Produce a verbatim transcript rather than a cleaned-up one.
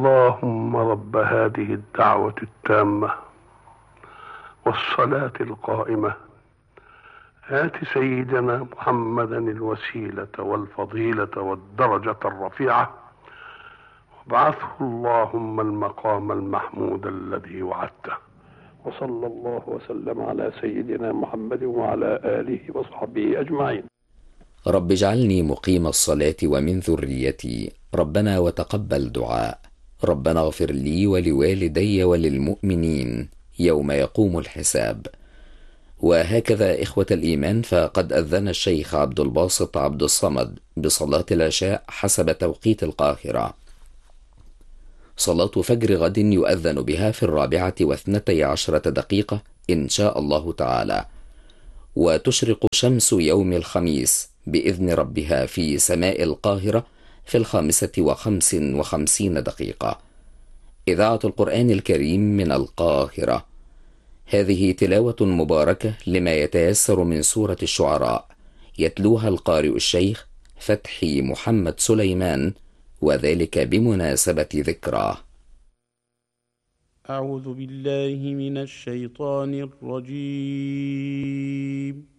اللهم رب هذه الدعوة التامة والصلاة القائمة آت سيدنا محمدا الوسيلة والفضيلة والدرجة الرفيعة وابعثه اللهم المقام المحمود الذي وعدته. وصلى الله وسلم على سيدنا محمد وعلى آله وصحبه أجمعين. رب اجعلني مقيم الصلاة ومن ذريتي، ربنا وتقبل دعاء. ربنا اغفر لي ولوالدي وللمؤمنين يوم يقوم الحساب. وهكذا إخوة الإيمان، فقد أذن الشيخ عبد الباسط عبد الصمد بصلاة العشاء حسب توقيت القاهرة. صلاة فجر غد يؤذن بها في الرابعة واثنتي عشرة دقيقة إن شاء الله تعالى، وتشرق شمس يوم الخميس بإذن ربها في سماء القاهرة في الخامسة وخمس وخمسين دقيقة. إذاعة القرآن الكريم من القاهرة. هذه تلاوة مباركة لما يتيسر من سورة الشعراء، يتلوها القارئ الشيخ فتحي محمد سليمان، وذلك بمناسبة ذكراه. أعوذ بالله من الشيطان الرجيم.